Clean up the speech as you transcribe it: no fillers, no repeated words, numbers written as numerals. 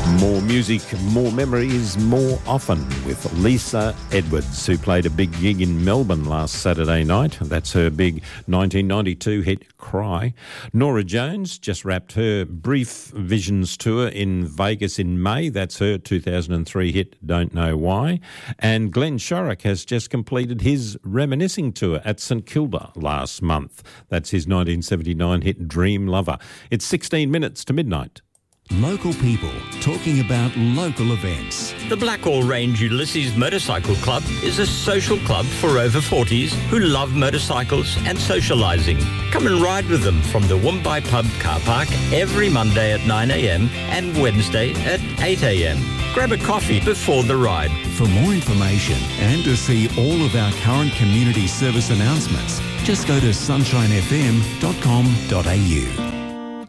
More music, more memories, more often with Lisa Edwards, who played a big gig in Melbourne last Saturday night. That's her big 1992 hit, Cry. Nora Jones just wrapped her Brief Visions tour in Vegas in May. That's her 2003 hit, Don't Know Why. And Glenn Shorrock has just completed his Reminiscing tour at St Kilda last month. That's his 1979 hit, Dream Lover. It's 16 minutes to midnight. Local people talking about local events. The Blackall Range Ulysses Motorcycle Club is a social club for over 40s who love motorcycles and socialising. Come and ride with them from the Woombye Pub car park every Monday at 9 a.m. and Wednesday at 8 a.m. Grab a coffee before the ride. For more information and to see all of our current community service announcements, just go to sunshinefm.com.au.